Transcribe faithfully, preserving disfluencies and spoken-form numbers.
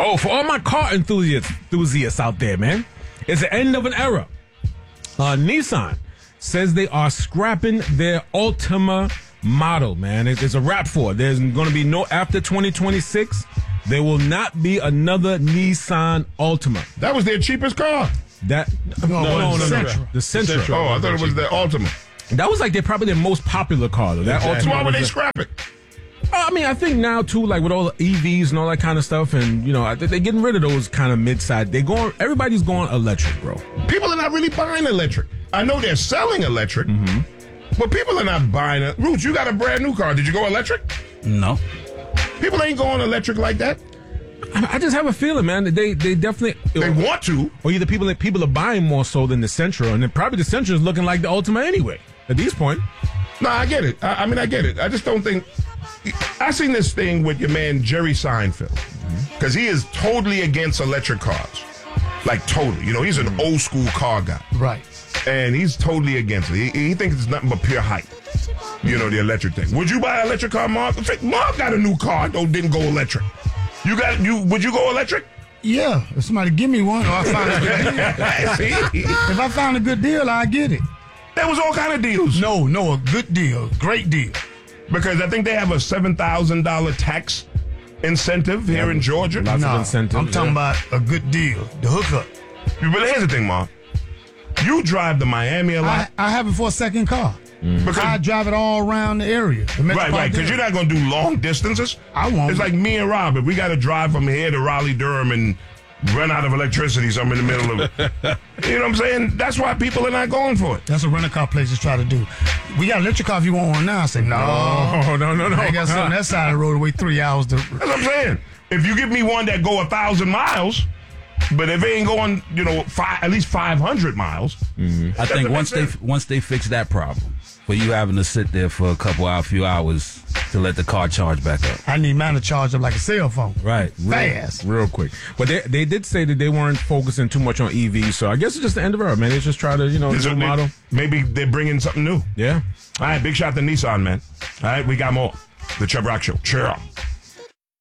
Oh, for all my car enthusiasts, enthusiasts out there, man, it's the end of an era. Uh, Nissan says they are scrapping their Altima model, man. It's, it's a wrap for it. There's going to be no, after twenty twenty-six, there will not be another Nissan Altima. That was their cheapest car. That No, no, no, no. the no. Sentra. The Sentra. Oh, I thought it was their Altima. That was like their probably their most popular car, though. That Exactly. Altima Why would was they a- scrap it? I mean, I think now too, like with all the E Vs and all that kind of stuff, and you know, I think they're getting rid of those kind of mid-side. They going, everybody's going electric, bro. People are not really buying electric. I know they're selling electric, Mm-hmm. but people are not buying it. Roots, you got a brand new car. Did you go electric? No. People ain't going electric like that. I I just have a feeling, man, that they they definitely They want to. or either people that people are buying more so than the Sentra, and then probably the Sentra is looking like the Altima anyway at this point. No, I get it. I, I mean, I get it. I just don't think. I seen this thing with your man Jerry Seinfeld because he is totally against electric cars, like totally. You know, he's an old school car guy, Right. and he's totally against it. He, he thinks it's nothing but pure hype. You know, the electric thing. Would you buy an electric car, Mark? In fact, Mark got a new car, though didn't go electric. You got you? Would you go electric? Yeah. If somebody give me one, or I find a good deal. See, If I find a good deal, I get it. there was all kind of deals. No, no, a good deal, great deal. Because I think they have a seven thousand dollar tax incentive here in Georgia. Lots No, of incentives. I'm talking yeah. about a good deal, the hookup. But here's the thing, Mark. You drive to Miami a lot. I, I have it for a second car. Because I drive it all around the area. the Right, right, because metropolitan you're not going to do long distances. I won't. It's like me and Rob. If we got to drive from here to Raleigh, Durham, and run out of electricity, so I'm in the middle of it. You know what I'm saying? That's why people are not going for it. That's what rental car places try to do. We got an electric car if you want one now. I say, no. Oh, no, no, no. I ain't got something on that side of the road to wait three hours to. That's what I'm saying. If you give me one that go a thousand miles, but if it ain't going, you know, five, at least five hundred miles. I think doesn't once make they sense. once they fix that problem, for you having to sit there for a couple hour, few hours to let the car charge back up. I need mine to charge up like a cell phone. Right. Fast. Real quick. But they they did say that they weren't focusing too much on E Vs, so I guess it's just the end of it, man. They just try to, you know, Is new it- model. Maybe they're bringing something new. Yeah. All right, big shot to Nissan, man. All right, we got more. The Chubb Rock Show. Cheer up.